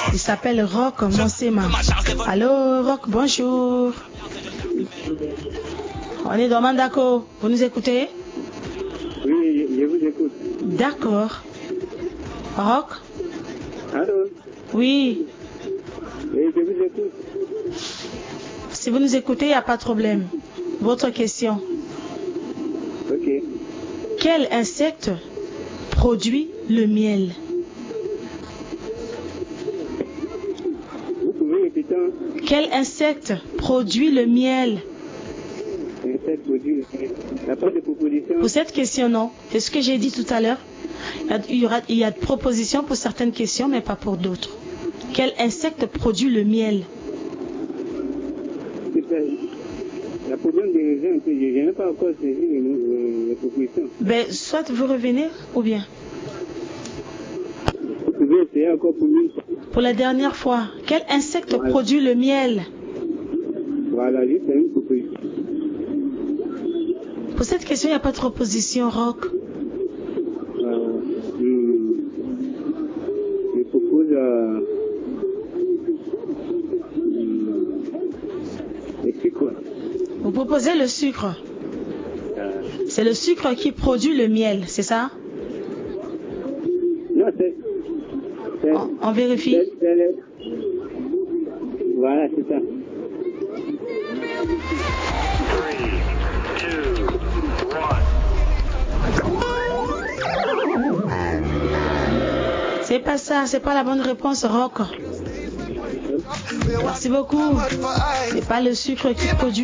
Il s'appelle Rock Monsema. Allô, Rock, bonjour. On est dans Mandako. Vous nous écoutez? Oui, je vous écoute. D'accord. Rock? Allô? Oui. Oui, je vous écoute. Si vous nous écoutez, il n'y a pas de problème. Votre question. Ok. Quel insecte produit le miel? Vous pouvez répéter? Quel insecte produit le miel? Insecte produit le miel. Il n'y a pas de proposition? Pour cette question, non. C'est ce que j'ai dit tout à l'heure. Il y a de propositions pour certaines questions, mais pas pour d'autres. Quel insecte produit le miel? La problème des raisins, je n'ai pas encore saisi les propositions. Ben, soit vous revenez ou bien. Vous pouvez essayer encore pour une fois. Pour la dernière fois, quel insecte produit le miel? Voilà, juste une proposition. Pour cette question, il n'y a pas de proposition, Rock. Je propose le sucre. Vous proposez le sucre. C'est le sucre qui produit le miel, c'est ça? Non, c'est... On vérifie. Voilà, c'est ça. C'est pas ça, c'est pas la bonne réponse, Rock. Merci beaucoup. C'est pas le sucre qui produit.